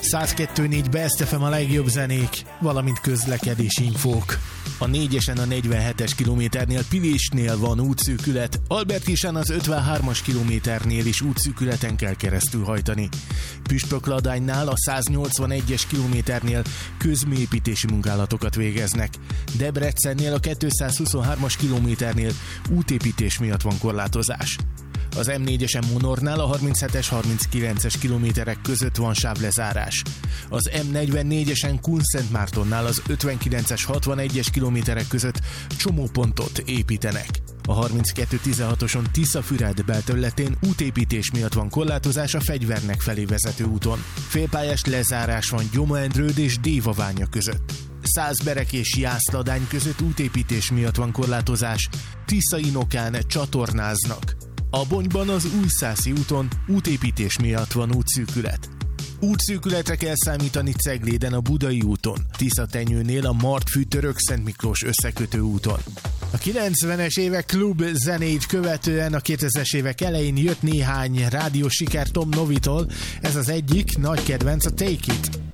102.4 Best FM a legjobb zenék, valamint közlekedési infók. A 4-esen a 47-es kilométernél Pilésnél van útszűkület, Albertkisán az 53-as kilométernél is útszűkületen kell keresztül hajtani. Püspökladánynál a 181-es kilométernél közműépítési munkálatokat végeznek. Debrecennél a 223-as kilométernél útépítés miatt van korlátozás. Az M4-esen Monornál a 37-es, 39-es kilométerek között van sávlezárás. Az M44-esen Kunszentmártonnál az 59-es, 61-es kilométerek között csomópontot építenek. A 32-16-oson Tiszafüred belterületén útépítés miatt van korlátozás a Fegyvernek felé vezető úton. Félpályás lezárás van Gyoma-Endrőd és Dévaványa között. Szászberek és Jászladány között útépítés miatt van korlátozás, Tisza-Inokán csatornáznak. A Bonyban az Újszászi úton útépítés miatt van útszűkület. Útszűkületre kell számítani Cegléden a Budai úton, Tiszatenyőnél a Martfű-Török-Szent Miklós összekötő úton. A 90-es évek klub zenéit követően a 2000-es évek elején jött néhány rádiós siker Tom Novitól, ez az egyik nagy kedvenc, a Take It.